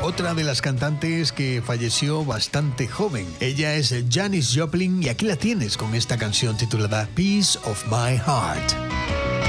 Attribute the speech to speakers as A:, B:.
A: otra de las cantantes que falleció bastante joven. Ella es Janis Joplin y aquí la tienes con esta canción titulada Piece of My Heart.